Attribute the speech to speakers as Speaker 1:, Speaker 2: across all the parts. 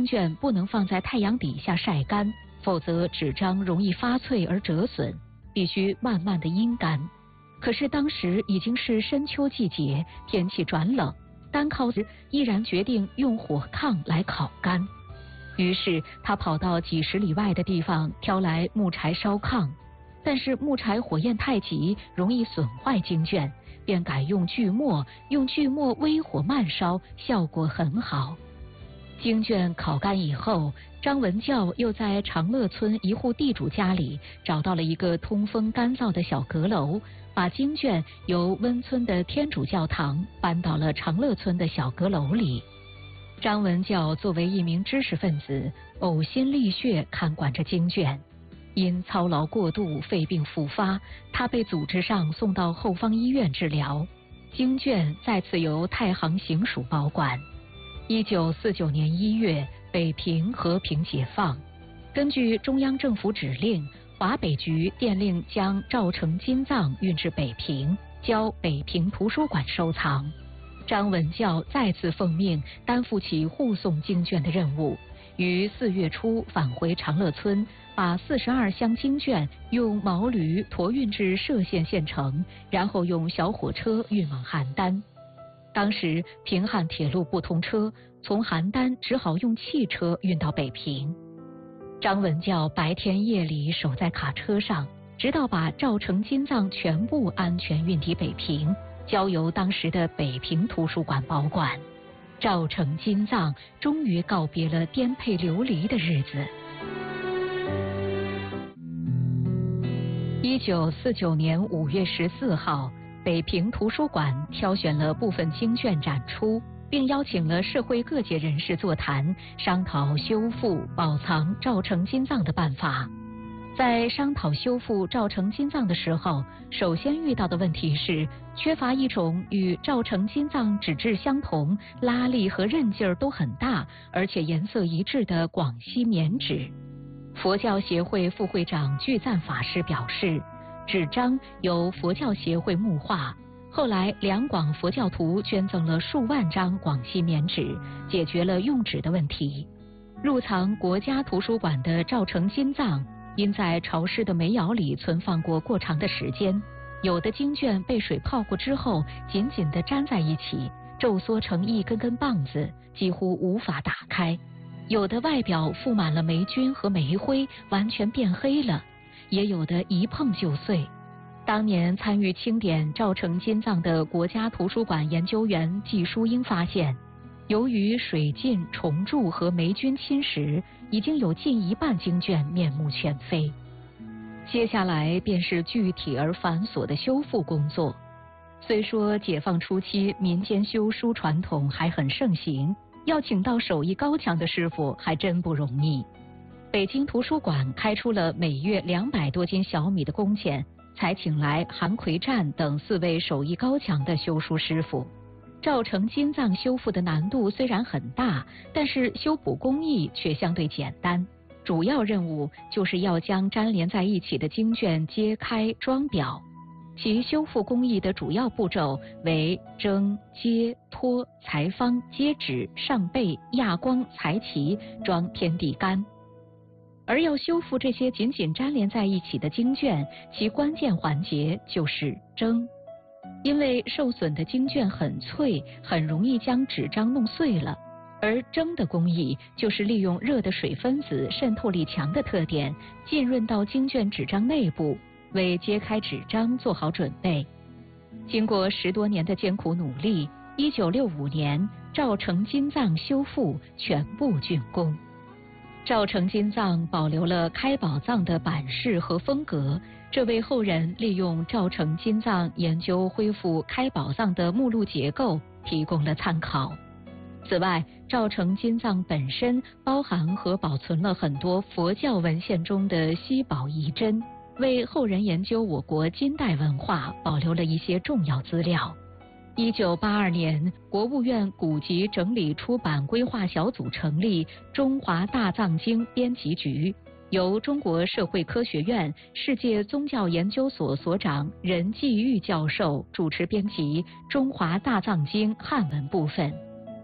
Speaker 1: 卷不能放在太阳底下晒干，否则纸张容易发脆而折损，必须慢慢的阴干。可是当时已经是深秋季节，天气转冷，单靠依然决定用火炕来烤干。于是他跑到几十里外的地方挑来木柴烧炕，但是木柴火焰太急，容易损坏经卷，便改用锯末，用锯末微火慢烧，效果很好。经卷烤干以后，张文教又在长乐村一户地主家里找到了一个通风干燥的小阁楼，把经卷由温村的天主教堂搬到了长乐村的小阁楼里。张文教作为一名知识分子，呕心沥血看管着经卷，因操劳过度肺病复发，他被组织上送到后方医院治疗，经卷再次由太行行署保管。1949年1月，北平和平解放。根据中央政府指令，华北局电令将赵成金藏运至北平，交北平图书馆收藏。张文教再次奉命担负起护送经卷的任务，于4月初返回长乐村，把42箱经卷用毛驴驮运至歙县县城，然后用小火车运往邯郸。当时平汉铁路不通车，从邯郸只好用汽车运到北平。张文教白天夜里守在卡车上，直到把赵成金藏全部安全运抵北平，交由当时的北平图书馆保管。赵成金藏终于告别了颠沛流离的日子。1949年5月14号，北平图书馆挑选了部分经卷展出，并邀请了社会各界人士座谈，商讨修复、保藏赵成金藏的办法。在商讨修复赵成金藏的时候，首先遇到的问题是缺乏一种与赵成金藏纸质相同、拉力和韧劲儿都很大，而且颜色一致的广西棉纸。佛教协会副会长具赞法师表示，纸张由佛教协会木化，后来两广佛教徒捐赠了数万张广西棉纸，解决了用纸的问题。入藏国家图书馆的赵成金藏因在潮湿的煤窑里存放过长的时间，有的经卷被水泡过之后紧紧地粘在一起，皱缩成一根根棒子，几乎无法打开；有的外表覆满了霉菌和煤灰，完全变黑了，也有的一碰就碎。当年参与清点赵成金藏的国家图书馆研究员季淑英发现，由于水浸、虫蛀和霉菌侵蚀，已经有近一半经卷面目全非。接下来便是具体而繁琐的修复工作。虽说解放初期民间修书传统还很盛行，要请到手艺高强的师傅还真不容易。北京图书馆开出了每月200多斤小米的工钱，才请来韩奎湛等4位手艺高强的修书师傅。赵成金藏修复的难度虽然很大，但是修补工艺却相对简单。主要任务就是要将粘连在一起的经卷揭开装裱。其修复工艺的主要步骤为蒸、揭、脱、裁方、接纸、上背、压光、裁齐、装天地干。而要修复这些紧紧粘连在一起的经卷，其关键环节就是蒸。因为受损的经卷很脆，很容易将纸张弄碎了，而蒸的工艺就是利用热的水分子渗透力强的特点，浸润到经卷纸张内部，为揭开纸张做好准备。经过10多年的艰苦努力，1965年赵成金藏修复全部竣工。赵成金藏保留了开宝藏的版式和风格，这为后人利用赵成金藏研究恢复开宝藏的目录结构提供了参考。此外，赵成金藏本身包含和保存了很多佛教文献中的稀宝遗珍，为后人研究我国金代文化保留了一些重要资料。1982年，国务院古籍整理出版规划小组成立中华大藏经编辑局，由中国社会科学院世界宗教研究所所长任继玉教授主持编辑中华大藏经汉文部分。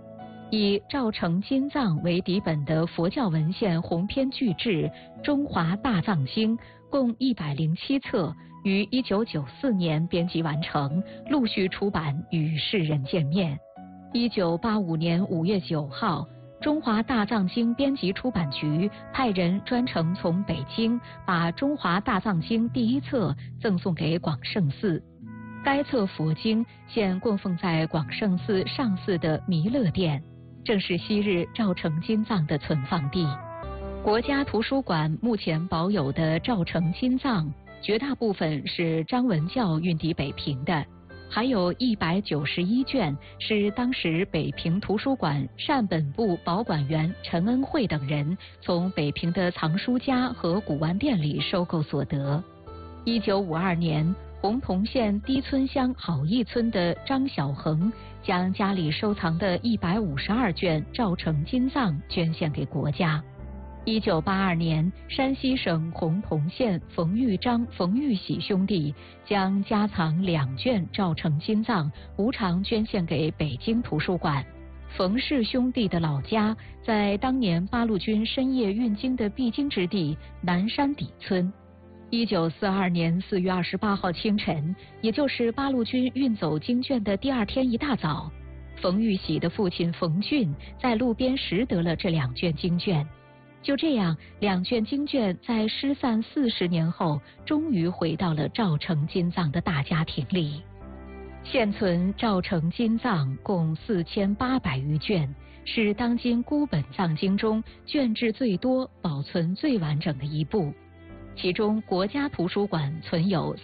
Speaker 1: 以赵成金藏为底本的佛教文献鸿篇巨制《中华大藏经》共107册，于1994年编辑完成，陆续出版与世人见面。1985年5月9号，中华大藏经编辑出版局派人专程从北京把《中华大藏经》第1册赠送给广胜寺。该册佛经现供奉在广胜寺上寺的弥勒殿，正是昔日赵成金藏的存放地。国家图书馆目前保有的赵成金藏，绝大部分是张文教运抵北平的，还有191卷是当时北平图书馆善本部保管员陈恩惠等人从北平的藏书家和古玩店里收购所得。1952年，洪洞县低村乡好义村的张小恒将家里收藏的152卷赵成金藏捐献给国家。1982年，山西省洪洞县冯玉章、冯玉喜兄弟将家藏2卷赵成金藏无偿捐献给北京图书馆。冯氏兄弟的老家在当年八路军深夜运京的必经之地南山底村。1942年4月28号清晨，也就是八路军运走经卷的第2天一大早，冯玉喜的父亲冯俊在路边拾得了这2卷经卷。就这样，2卷经卷在失散40年后，终于回到了赵成金藏的大家庭里。现存赵成金藏共4800余卷，是当今孤本藏经中卷质最多、保存最完整的一部。其中，国家图书馆存有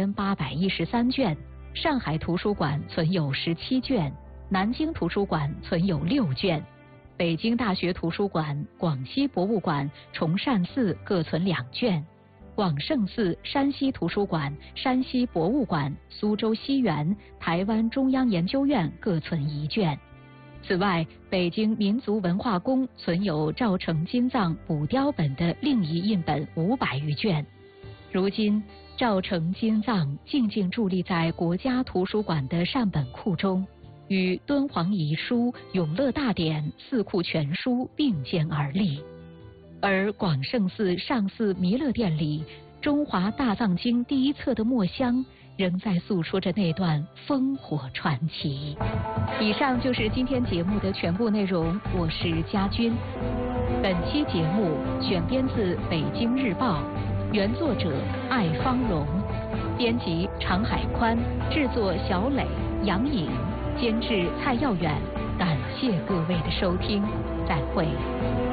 Speaker 1: 4813卷，上海图书馆存有17卷，南京图书馆存有6卷。北京大学图书馆、广西博物馆、崇善寺各存2卷，广胜寺、山西图书馆、山西博物馆、苏州西园、台湾中央研究院各存1卷。此外，北京民族文化宫存有赵成金藏补雕本的另一印本500余卷。如今，赵成金藏静静伫立在国家图书馆的善本库中，与敦煌遗书、永乐大典、四库全书并肩而立。而广胜寺上寺弥勒殿里，《中华大藏经》第1册的墨香仍在诉说着那段烽火传奇。以上就是今天节目的全部内容，我是佳君。本期节目选编自《北京日报》，原作者艾芳荣，编辑常海宽，制作小磊、杨颖，监制蔡耀远。感谢各位的收听，再会。